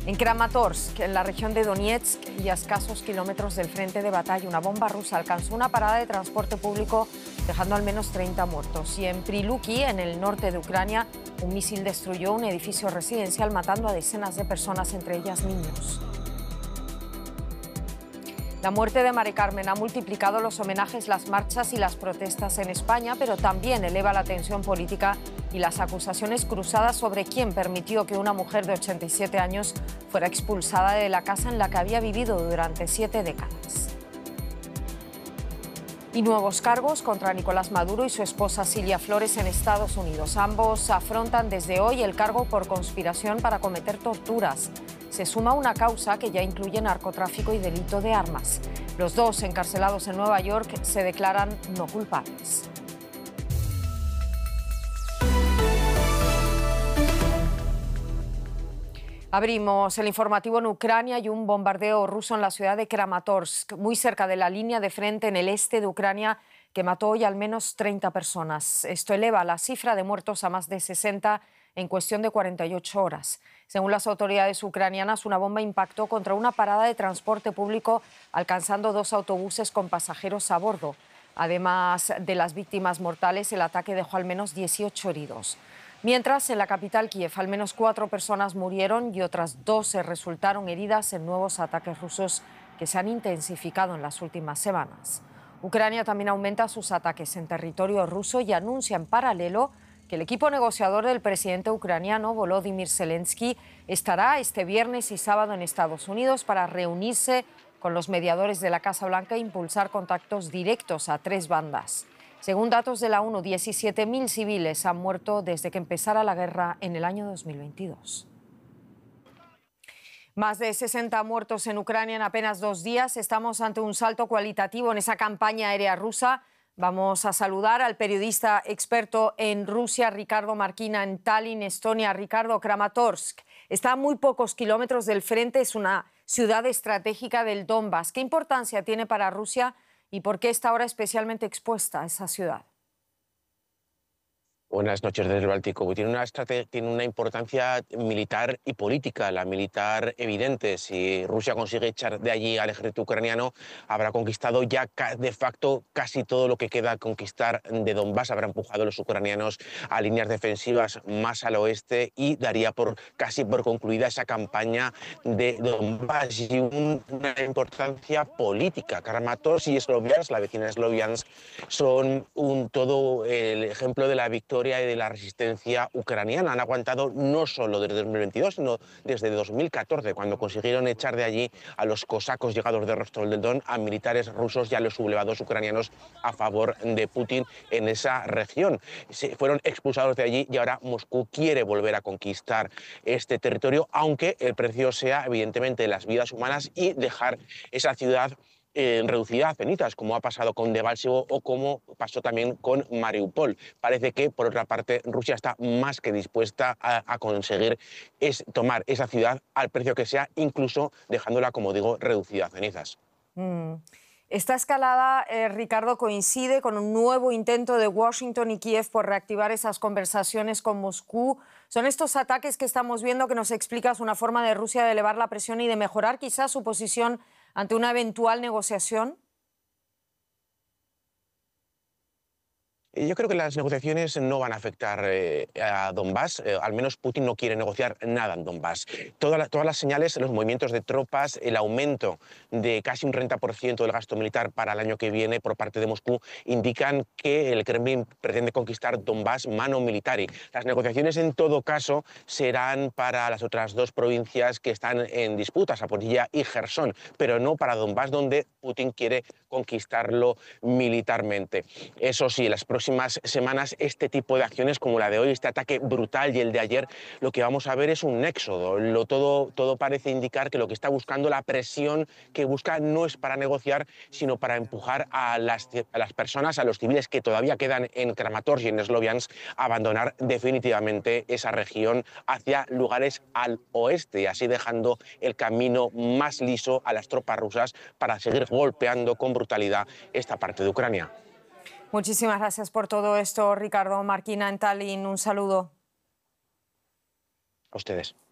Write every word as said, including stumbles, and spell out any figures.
En Kramatorsk, en la región de Donetsk y a escasos kilómetros del frente de batalla, una bomba rusa alcanzó una parada de transporte público, dejando al menos treinta muertos. Y en Priluki, en el norte de Ucrania, un misil destruyó un edificio residencial, matando a decenas de personas, entre ellas niños. La muerte de Mari Carmen ha multiplicado los homenajes, las marchas y las protestas en España, pero también eleva la tensión política y las acusaciones cruzadas sobre quién permitió que una mujer de ochenta y siete años fuera expulsada de la casa en la que había vivido durante siete décadas. Y nuevos cargos contra Nicolás Maduro y su esposa Cilia Flores en Estados Unidos. Ambos afrontan desde hoy el cargo por conspiración para cometer torturas. Se suma una causa que ya incluye narcotráfico y delito de armas. Los dos, encarcelados en Nueva York, se declaran no culpables. Abrimos el informativo en Ucrania y un bombardeo ruso en la ciudad de Kramatorsk, muy cerca de la línea de frente en el este de Ucrania, que mató hoy al menos treinta personas. Esto eleva la cifra de muertos a más de sesenta en cuestión de cuarenta y ocho horas. Según las autoridades ucranianas, una bomba impactó contra una parada de transporte público, alcanzando dos autobuses con pasajeros a bordo. Además de las víctimas mortales, el ataque dejó al menos dieciocho heridos. Mientras, en la capital, Kiev, al menos cuatro personas murieron y otras doce resultaron heridas en nuevos ataques rusos que se han intensificado en las últimas semanas. Ucrania también aumenta sus ataques en territorio ruso y anuncia en paralelo que el equipo negociador del presidente ucraniano, Volodymyr Zelensky, estará este viernes y sábado en Estados Unidos para reunirse con los mediadores de la Casa Blanca e impulsar contactos directos a tres bandas. Según datos de la ONU, diecisiete mil civiles han muerto desde que empezara la guerra en el año dos mil veintidós. Más de sesenta muertos en Ucrania en apenas dos días. Estamos ante un salto cualitativo en esa campaña aérea rusa. Vamos a saludar al periodista experto en Rusia, Ricardo Marquina, en Tallinn, Estonia. Ricardo, Kramatorsk está a muy pocos kilómetros del frente, es una ciudad estratégica del Donbass. ¿Qué importancia tiene para Rusia y por qué está ahora especialmente expuesta a esa ciudad? Buenas noches desde el Báltico. Tiene una, tiene una importancia militar y política, la militar evidente. Si Rusia consigue echar de allí al ejército ucraniano, habrá conquistado ya de facto casi todo lo que queda conquistar de Donbass, habrá empujado a los ucranianos a líneas defensivas más al oeste y daría por casi por concluida esa campaña de Donbass. Y un, una importancia política. Kramatorsk y Sloviansk, la vecina de Sloviansk, son un, todo el ejemplo de la victoria y de la resistencia ucraniana. Han aguantado no solo desde dos mil veintidós, sino desde dos mil catorce, cuando consiguieron echar de allí a los cosacos llegados de Rostov del Don, a militares rusos y a los sublevados ucranianos a favor de Putin en esa región. Se fueron expulsados de allí y ahora Moscú quiere volver a conquistar este territorio, aunque el precio sea evidentemente las vidas humanas y dejar esa ciudad Eh, reducida a cenizas, como ha pasado con Debaltseve o como pasó también con Mariupol. Parece que, por otra parte, Rusia está más que dispuesta a, a conseguir es tomar esa ciudad al precio que sea, incluso dejándola, como digo, reducida a cenizas. Mm. Esta escalada, eh, Ricardo, coincide con un nuevo intento de Washington y Kiev por reactivar esas conversaciones con Moscú. ¿Son estos ataques que estamos viendo que nos explicas una forma de Rusia de elevar la presión y de mejorar quizás su posición ante una eventual negociación? Yo creo que las negociaciones no van a afectar eh, a Donbass, eh, al menos Putin no quiere negociar nada en Donbass. Toda la, todas las señales, los movimientos de tropas, el aumento de casi un treinta por ciento del gasto militar para el año que viene por parte de Moscú indican que el Kremlin pretende conquistar Donbass mano militari. Las negociaciones en todo caso serán para las otras dos provincias que están en disputa, Zaporilla y Jersón, pero no para Donbass, donde Putin quiere conquistarlo militarmente. Eso sí, las próximas semanas este tipo de acciones como la de hoy, este ataque brutal y el de ayer, lo que vamos a ver es un éxodo. Lo, todo, todo parece indicar que lo que está buscando, la presión que busca, no es para negociar, sino para empujar a las, a las personas, a los civiles que todavía quedan en Kramatorsk y en Sloviansk, a abandonar definitivamente esa región hacia lugares al oeste, y así dejando el camino más liso a las tropas rusas para seguir golpeando con brutalidad esta parte de Ucrania. Muchísimas gracias por todo esto, Ricardo Marquina, en Tallinn. Un saludo. A ustedes.